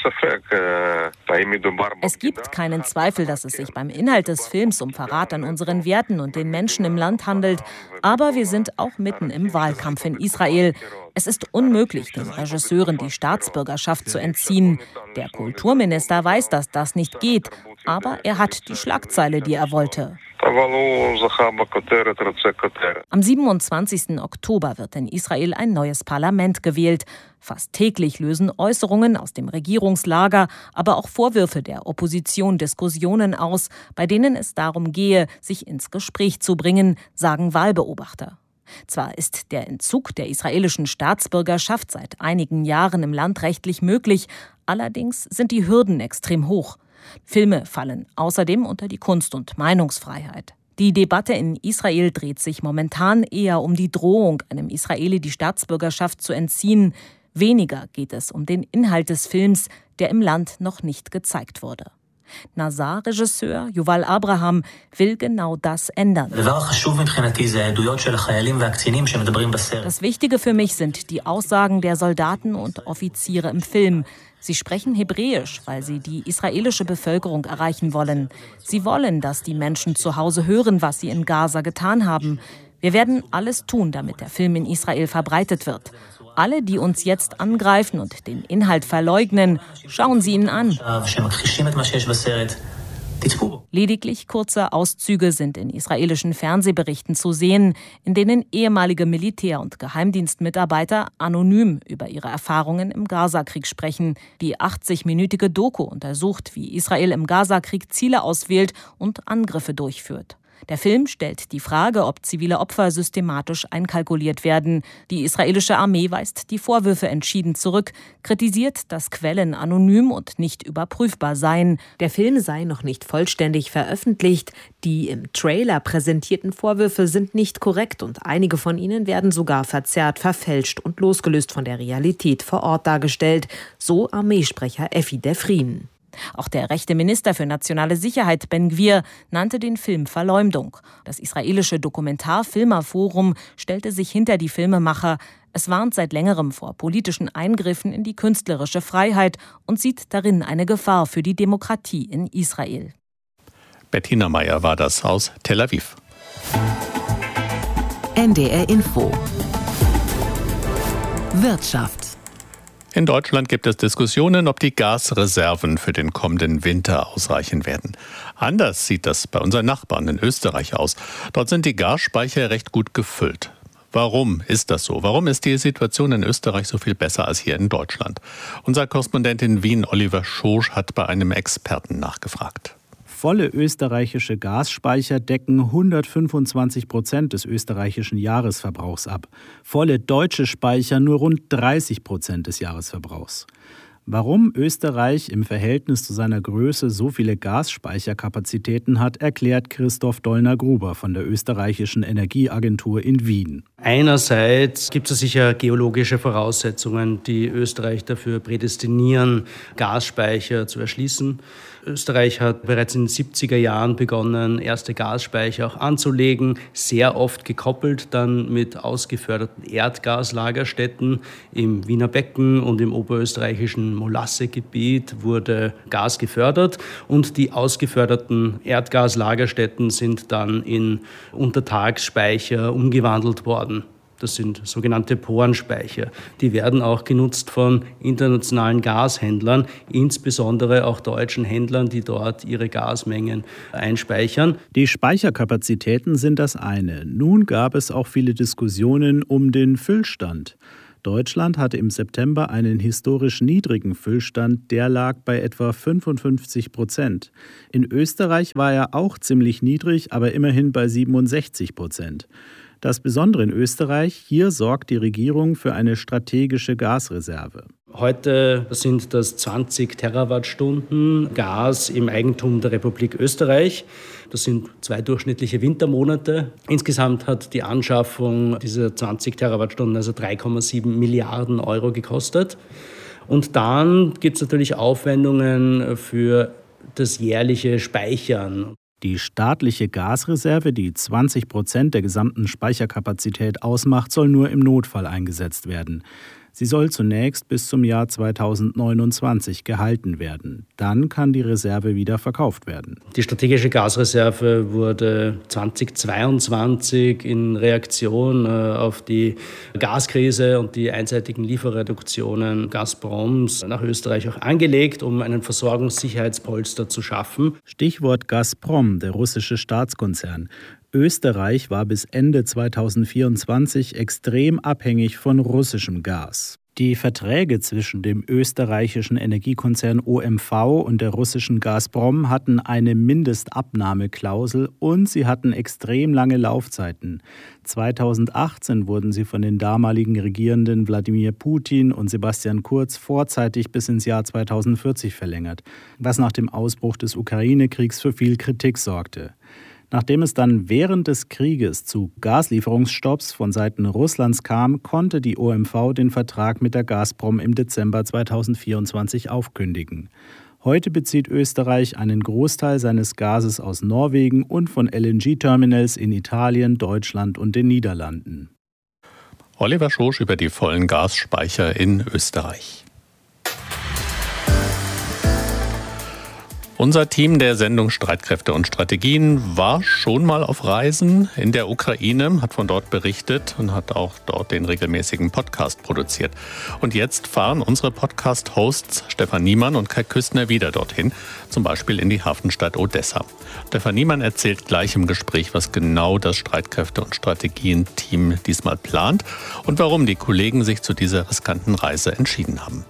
Speaker 12: Es gibt keinen Zweifel, dass es sich beim Inhalt des Films um Verrat an unseren Werten und den Menschen im Land handelt. Aber wir sind auch mitten im Wahlkampf in Israel. Es ist unmöglich, den Regisseuren die Staatsbürgerschaft zu entziehen. Der Kulturminister weiß, dass das nicht geht, aber er hat die Schlagzeile, die er wollte. Am 27. Oktober wird in Israel ein neues Parlament gewählt. Fast täglich lösen Äußerungen aus dem Regierungslager, aber auch Vorwürfe der Opposition Diskussionen aus, bei denen es darum gehe, sich ins Gespräch zu bringen, sagen Wahlbeobachter. Zwar ist der Entzug der israelischen Staatsbürgerschaft seit einigen Jahren im Land rechtlich möglich, allerdings sind die Hürden extrem hoch. Filme fallen außerdem unter die Kunst- und Meinungsfreiheit. Die Debatte in Israel dreht sich momentan eher um die Drohung, einem Israeli die Staatsbürgerschaft zu entziehen. Weniger geht es um den Inhalt des Films, der im Land noch nicht gezeigt wurde. Nazar-Regisseur Yuval Abraham will genau das ändern. Das Wichtige für mich sind die Aussagen der Soldaten und Offiziere im Film. Sie sprechen Hebräisch, weil sie die israelische Bevölkerung erreichen wollen. Sie wollen, dass die Menschen zu Hause hören, was sie in Gaza getan haben. Wir werden alles tun, damit der Film in Israel verbreitet wird. Alle, die uns jetzt angreifen und den Inhalt verleugnen, schauen Sie ihn an. Lediglich kurze Auszüge sind in israelischen Fernsehberichten zu sehen, in denen ehemalige Militär- und Geheimdienstmitarbeiter anonym über ihre Erfahrungen im Gazakrieg sprechen. Die 80-minütige Doku untersucht, wie Israel im Gazakrieg Ziele auswählt und Angriffe durchführt. Der Film stellt die Frage, ob zivile Opfer systematisch einkalkuliert werden. Die israelische Armee weist die Vorwürfe entschieden zurück, kritisiert, dass Quellen anonym und nicht überprüfbar seien. Der Film sei noch nicht vollständig veröffentlicht. Die im Trailer präsentierten Vorwürfe sind nicht korrekt und einige von ihnen werden sogar verzerrt, verfälscht und losgelöst von der Realität vor Ort dargestellt, so Armeesprecher Effi Defrin. Auch der rechte Minister für nationale Sicherheit Ben-Gvir nannte den Film Verleumdung. Das israelische Dokumentarfilmerforum stellte sich hinter die Filmemacher. Es warnt seit längerem vor politischen Eingriffen in die künstlerische Freiheit und sieht darin eine Gefahr für die Demokratie in Israel.
Speaker 1: Bettina Meyer war das aus Tel Aviv.
Speaker 6: NDR Info. Wirtschaft.
Speaker 1: In Deutschland gibt es Diskussionen, ob die Gasreserven für den kommenden Winter ausreichen werden. Anders sieht das bei unseren Nachbarn in Österreich aus. Dort sind die Gasspeicher recht gut gefüllt. Warum ist das so? Warum ist die Situation in Österreich so viel besser als hier in Deutschland? Unser Korrespondent in Wien, Oliver Schosch, hat bei einem Experten nachgefragt.
Speaker 13: Volle österreichische Gasspeicher decken 125% des österreichischen Jahresverbrauchs ab. Volle deutsche Speicher nur rund 30% des Jahresverbrauchs. Warum Österreich im Verhältnis zu seiner Größe so viele Gasspeicherkapazitäten hat, erklärt Christoph Dollner-Gruber von der österreichischen Energieagentur in Wien.
Speaker 14: Einerseits gibt es sicher geologische Voraussetzungen, die Österreich dafür prädestinieren, Gasspeicher zu erschließen. Österreich hat bereits in den 70er Jahren begonnen, erste Gasspeicher auch anzulegen, sehr oft gekoppelt dann mit ausgeförderten Erdgaslagerstätten. Im Wiener Becken und im oberösterreichischen Molassegebiet wurde Gas gefördert und die ausgeförderten Erdgaslagerstätten sind dann in Untertagsspeicher umgewandelt worden. Das sind sogenannte Porenspeicher. Die werden auch genutzt von internationalen Gashändlern, insbesondere auch deutschen Händlern, die dort ihre Gasmengen einspeichern.
Speaker 13: Die Speicherkapazitäten sind das eine. Nun gab es auch viele Diskussionen um den Füllstand. Deutschland hatte im September einen historisch niedrigen Füllstand, der lag bei etwa 55%. In Österreich war er auch ziemlich niedrig, aber immerhin bei 67%. Das Besondere in Österreich, hier sorgt die Regierung für eine strategische Gasreserve.
Speaker 14: Heute sind das 20 Terawattstunden Gas im Eigentum der Republik Österreich. Das sind 2 durchschnittliche Wintermonate. Insgesamt hat die Anschaffung dieser 20 Terawattstunden also 3,7 Milliarden Euro gekostet. Und dann gibt es natürlich Aufwendungen für das jährliche Speichern.
Speaker 13: Die staatliche Gasreserve, die 20% der gesamten Speicherkapazität ausmacht, soll nur im Notfall eingesetzt werden. Sie soll zunächst bis zum Jahr 2029 gehalten werden. Dann kann die Reserve wieder verkauft werden.
Speaker 14: Die strategische Gasreserve wurde 2022 in Reaktion auf die Gaskrise und die einseitigen Lieferreduktionen Gazproms nach Österreich auch angelegt, um einen Versorgungssicherheitspolster zu schaffen.
Speaker 13: Stichwort Gazprom, der russische Staatskonzern. Österreich war bis Ende 2024 extrem abhängig von russischem Gas. Die Verträge zwischen dem österreichischen Energiekonzern OMV und der russischen Gazprom hatten eine Mindestabnahmeklausel und sie hatten extrem lange Laufzeiten. 2018 wurden sie von den damaligen Regierenden Wladimir Putin und Sebastian Kurz vorzeitig bis ins Jahr 2040 verlängert, was nach dem Ausbruch des Ukraine-Kriegs für viel Kritik sorgte. Nachdem es dann während des Krieges zu Gaslieferungsstopps von Seiten Russlands kam, konnte die OMV den Vertrag mit der Gazprom im Dezember 2024 aufkündigen. Heute bezieht Österreich einen Großteil seines Gases aus Norwegen und von LNG-Terminals in Italien, Deutschland und den Niederlanden.
Speaker 1: Oliver Schosch über die vollen Gasspeicher in Österreich. Unser Team der Sendung Streitkräfte und Strategien war schon mal auf Reisen in der Ukraine, hat von dort berichtet und hat auch dort den regelmäßigen Podcast produziert. Und jetzt fahren unsere Podcast-Hosts Stefan Niemann und Kai Küstner wieder dorthin, zum Beispiel in die Hafenstadt Odessa. Stefan Niemann erzählt gleich im Gespräch, was genau das Streitkräfte- und Strategien-Team diesmal plant und warum die Kollegen sich zu dieser riskanten Reise entschieden haben.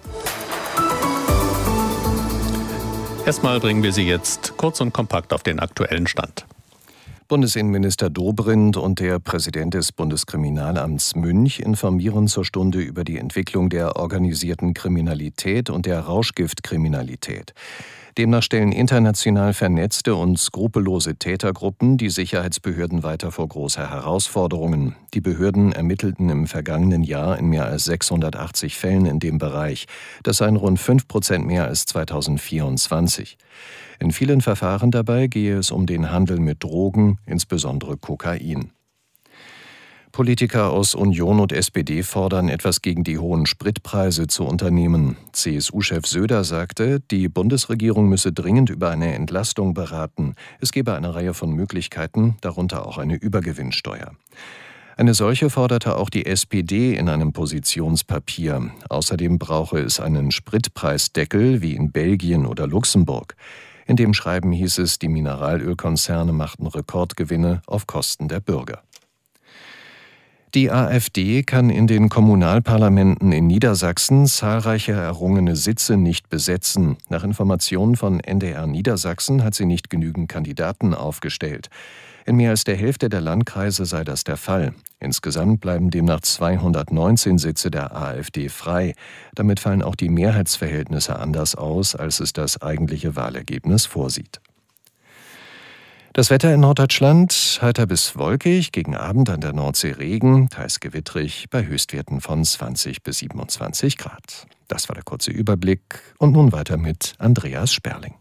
Speaker 1: Erstmal bringen wir Sie jetzt kurz und kompakt auf den aktuellen Stand.
Speaker 2: Bundesinnenminister Dobrindt und der Präsident des Bundeskriminalamts Münch informieren zur Stunde über die Entwicklung der organisierten Kriminalität und der Rauschgiftkriminalität. Demnach stellen international vernetzte und skrupellose Tätergruppen die Sicherheitsbehörden weiter vor große Herausforderungen. Die Behörden ermittelten im vergangenen Jahr in mehr als 680 Fällen in dem Bereich. Das seien rund 5% mehr als 2024. In vielen Verfahren dabei gehe es um den Handel mit Drogen, insbesondere Kokain. Politiker aus Union und SPD fordern, etwas gegen die hohen Spritpreise zu unternehmen. CSU-Chef Söder sagte, die Bundesregierung müsse dringend über eine Entlastung beraten. Es gebe eine Reihe von Möglichkeiten, darunter auch eine Übergewinnsteuer. Eine solche forderte auch die SPD in einem Positionspapier. Außerdem brauche es einen Spritpreisdeckel wie in Belgien oder Luxemburg. In dem Schreiben hieß es, die Mineralölkonzerne machten Rekordgewinne auf Kosten der Bürger. Die AfD kann in den Kommunalparlamenten in Niedersachsen zahlreiche errungene Sitze nicht besetzen. Nach Informationen von NDR Niedersachsen hat sie nicht genügend Kandidaten aufgestellt. In mehr als der Hälfte der Landkreise sei das der Fall. Insgesamt bleiben demnach 219 Sitze der AfD frei. Damit fallen auch die Mehrheitsverhältnisse anders aus, als es das eigentliche Wahlergebnis vorsieht. Das Wetter in Norddeutschland heiter bis wolkig, gegen Abend an der Nordsee Regen, teils gewittrig, bei Höchstwerten von 20 bis 27 Grad. Das war der kurze Überblick und nun weiter mit Andreas Sperling.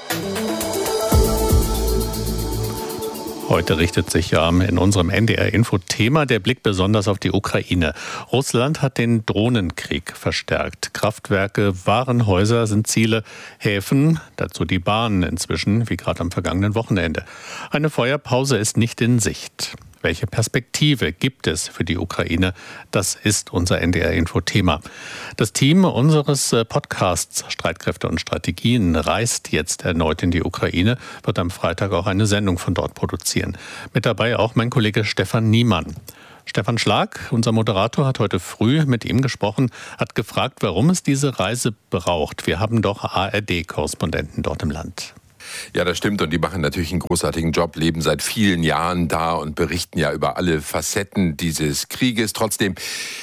Speaker 1: Heute richtet sich ja in unserem NDR-Info-Thema der Blick besonders auf die Ukraine. Russland hat den Drohnenkrieg verstärkt. Kraftwerke, Warenhäuser sind Ziele, Häfen, dazu die Bahnen inzwischen, wie gerade am vergangenen Wochenende. Eine Feuerpause ist nicht in Sicht. Welche Perspektive gibt es für die Ukraine? Das ist unser NDR-Info-Thema. Das Team unseres Podcasts Streitkräfte und Strategien reist jetzt erneut in die Ukraine, wird am Freitag auch eine Sendung von dort produzieren. Mit dabei auch mein Kollege Stefan Niemann. Stefan Schlag, unser Moderator, hat heute früh mit ihm gesprochen, hat gefragt, warum es diese Reise braucht. Wir haben doch ARD-Korrespondenten dort im Land.
Speaker 15: Ja, das stimmt und die machen natürlich einen großartigen Job, leben seit vielen Jahren da und berichten ja über alle Facetten dieses Krieges. Trotzdem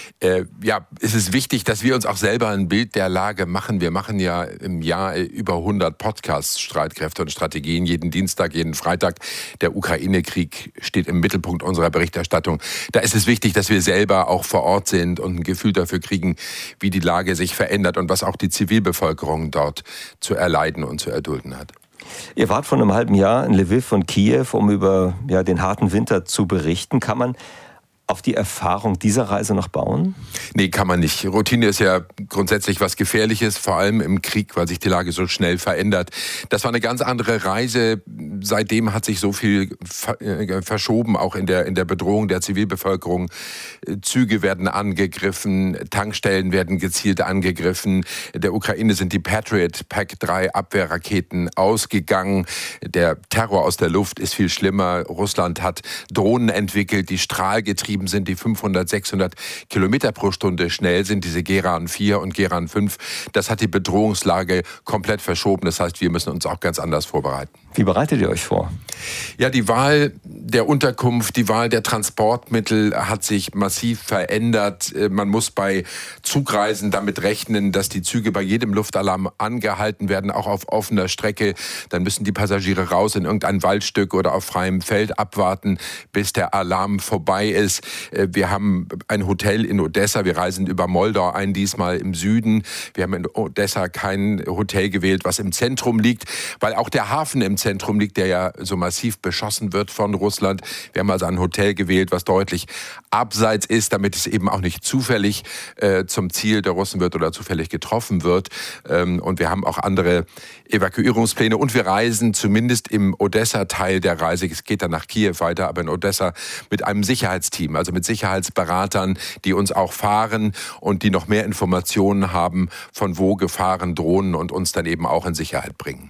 Speaker 15: ist es wichtig, dass wir uns auch selber ein Bild der Lage machen. Wir machen ja im Jahr über 100 Podcasts, Streitkräfte und Strategien, jeden Dienstag, jeden Freitag. Der Ukraine-Krieg steht im Mittelpunkt unserer Berichterstattung. Da ist es wichtig, dass wir selber auch vor Ort sind und ein Gefühl dafür kriegen, wie die Lage sich verändert und was auch die Zivilbevölkerung dort zu erleiden und zu erdulden hat.
Speaker 4: Ihr wart vor einem halben Jahr in Lviv und Kiew, um über den harten Winter zu berichten. Kann man auf die Erfahrung dieser Reise noch bauen?
Speaker 15: Nee, kann man nicht. Routine ist ja grundsätzlich was Gefährliches, vor allem im Krieg, weil sich die Lage so schnell verändert. Das war eine ganz andere Reise. Seitdem hat sich so viel verschoben, auch in der Bedrohung der Zivilbevölkerung. Züge werden angegriffen, Tankstellen werden gezielt angegriffen. Der Ukraine sind die Patriot PAC-3 Abwehrraketen ausgegangen. Der Terror aus der Luft ist viel schlimmer. Russland hat Drohnen entwickelt, die strahlgetrieben sind, die 500, 600 Kilometer pro Stunde schnell sind, diese Geran 4 und Geran 5. Das hat die Bedrohungslage komplett verschoben. Das heißt, wir müssen uns auch ganz anders vorbereiten.
Speaker 4: Wie bereitet ihr euch vor?
Speaker 15: Ja, die Wahl der Unterkunft, die Wahl der Transportmittel hat sich massiv verändert. Man muss bei Zugreisen damit rechnen, dass die Züge bei jedem Luftalarm angehalten werden, auch auf offener Strecke. Dann müssen die Passagiere raus in irgendein Waldstück oder auf freiem Feld abwarten, bis der Alarm vorbei ist. Wir haben ein Hotel in Odessa. Wir reisen über Moldau ein, diesmal im Süden. Wir haben in Odessa kein Hotel gewählt, was im Zentrum liegt, weil auch der Hafen im Zentrum liegt, der ja so massiv beschossen wird von Russland. Wir haben also ein Hotel gewählt, was deutlich abseits ist, damit es eben auch nicht zufällig zum Ziel der Russen wird oder zufällig getroffen wird. Und wir haben auch andere Evakuierungspläne. Und wir reisen zumindest im Odessa-Teil der Reise, es geht dann nach Kiew weiter, aber in Odessa mit einem Sicherheitsteam, also mit Sicherheitsberatern, die uns auch fahren und die noch mehr Informationen haben, von wo Gefahren drohen und uns dann eben auch in Sicherheit bringen.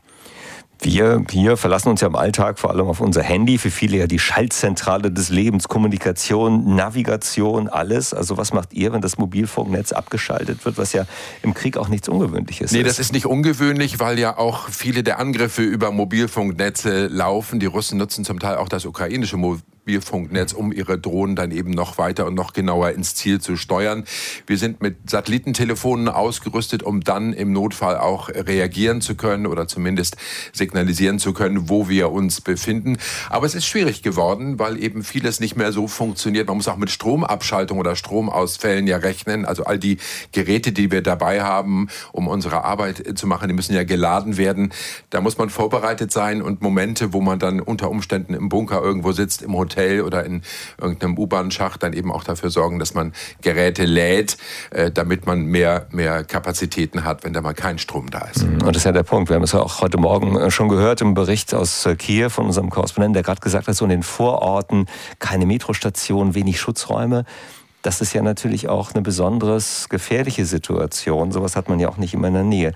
Speaker 4: Wir hier verlassen uns ja im Alltag vor allem auf unser Handy, für viele ja die Schaltzentrale des Lebens, Kommunikation, Navigation, alles. Also was macht ihr, wenn das Mobilfunknetz abgeschaltet wird, was ja im Krieg auch nichts Ungewöhnliches ist?
Speaker 15: Nee, das ist nicht ungewöhnlich, weil ja auch viele der Angriffe über Mobilfunknetze laufen. Die Russen nutzen zum Teil auch das ukrainische Mobilfunknetz, um ihre Drohnen dann eben noch weiter und noch genauer ins Ziel zu steuern. Wir sind mit Satellitentelefonen ausgerüstet, um dann im Notfall auch reagieren zu können oder zumindest signalisieren zu können, wo wir uns befinden. Aber es ist schwierig geworden, weil eben vieles nicht mehr so funktioniert. Man muss auch mit Stromabschaltung oder Stromausfällen ja rechnen. Also all die Geräte, die wir dabei haben, um unsere Arbeit zu machen, die müssen ja geladen werden. Da muss man vorbereitet sein und Momente, wo man dann unter Umständen im Bunker irgendwo sitzt, im Hotel oder in irgendeinem U-Bahn-Schacht, dann eben auch dafür sorgen, dass man Geräte lädt, damit man mehr Kapazitäten hat, wenn da mal kein Strom da ist.
Speaker 4: Und das ist ja der Punkt. Wir haben es ja auch heute Morgen schon gehört im Bericht aus Kiew von unserem Korrespondenten, der gerade gesagt hat, so in den Vororten keine Metrostation, wenig Schutzräume. Das ist ja natürlich auch eine besonders gefährliche Situation. Sowas hat man ja auch nicht immer in der Nähe.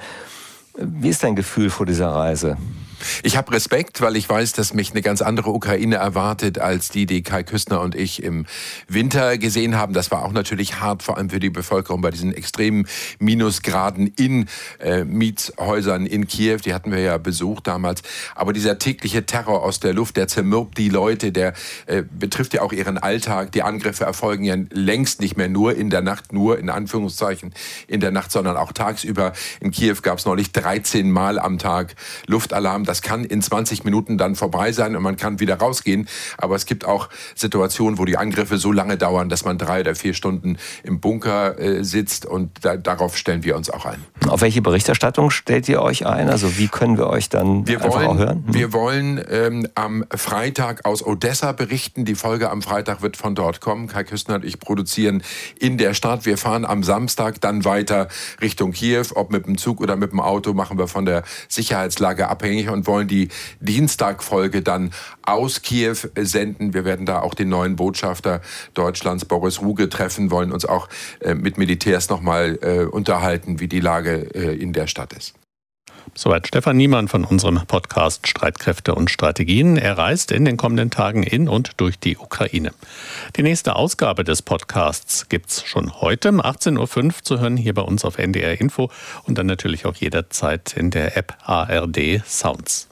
Speaker 4: Wie ist dein Gefühl vor dieser Reise?
Speaker 15: Ich habe Respekt, weil ich weiß, dass mich eine ganz andere Ukraine erwartet, als die Kai Küstner und ich im Winter gesehen haben. Das war auch natürlich hart, vor allem für die Bevölkerung bei diesen extremen Minusgraden in Mietshäusern in Kiew. Die hatten wir ja besucht damals. Aber dieser tägliche Terror aus der Luft, der zermürbt die Leute, der betrifft ja auch ihren Alltag. Die Angriffe erfolgen ja längst nicht mehr nur in der Nacht, nur in Anführungszeichen in der Nacht, sondern auch tagsüber. In Kiew gab es neulich 13 Mal am Tag Luftalarm. Das kann in 20 Minuten dann vorbei sein und man kann wieder rausgehen. Aber es gibt auch Situationen, wo die Angriffe so lange dauern, dass man 3 oder 4 Stunden im Bunker sitzt und darauf stellen wir uns auch ein.
Speaker 4: Auf welche Berichterstattung stellt ihr euch ein? Also wie können wir euch dann auch hören?
Speaker 15: Wir wollen am Freitag aus Odessa berichten. Die Folge am Freitag wird von dort kommen. Kai Küstner und ich produzieren in der Stadt. Wir fahren am Samstag dann weiter Richtung Kiew. Ob mit dem Zug oder mit dem Auto, machen wir von der Sicherheitslage abhängig. und wollen die Dienstagfolge dann aus Kiew senden. Wir werden da auch den neuen Botschafter Deutschlands, Boris Ruge, treffen, wollen uns auch mit Militärs nochmal unterhalten, wie die Lage in der Stadt ist.
Speaker 1: Soweit Stefan Niemann von unserem Podcast Streitkräfte und Strategien. Er reist in den kommenden Tagen in und durch die Ukraine. Die nächste Ausgabe des Podcasts gibt's schon heute um 18.05 Uhr zu hören, hier bei uns auf NDR Info und dann natürlich auch jederzeit in der App ARD Sounds.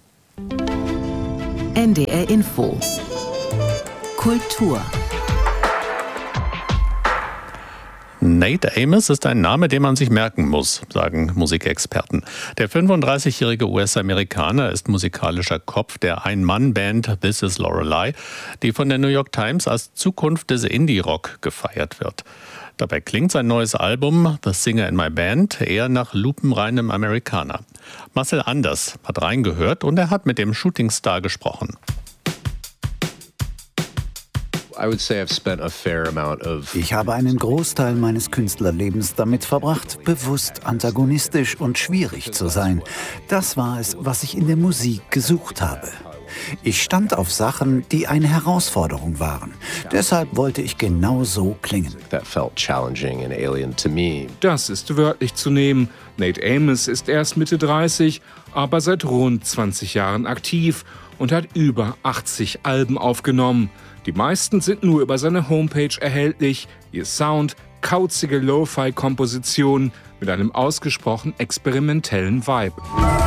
Speaker 6: NDR Info. Kultur.
Speaker 1: Nate Amos ist ein Name, den man sich merken muss, sagen Musikexperten. Der 35-jährige US-Amerikaner ist musikalischer Kopf der Ein-Mann-Band This Is Lorelei, die von der New York Times als Zukunft des Indie-Rock gefeiert wird. Dabei klingt sein neues Album The Singer in My Band eher nach lupenreinem Amerikaner. Marcel Anders hat reingehört und er hat mit dem Shootingstar gesprochen.
Speaker 16: Ich habe einen Großteil meines Künstlerlebens damit verbracht, bewusst antagonistisch und schwierig zu sein. Das war es, was ich in der Musik gesucht habe. Ich stand auf Sachen, die eine Herausforderung waren. Deshalb wollte ich genau so klingen.
Speaker 17: Das ist wörtlich zu nehmen. Nate Amos ist erst Mitte 30, aber seit rund 20 Jahren aktiv und hat über 80 Alben aufgenommen. Die meisten sind nur über seine Homepage erhältlich. Ihr Sound, kauzige Lo-Fi-Kompositionen mit einem ausgesprochen experimentellen Vibe.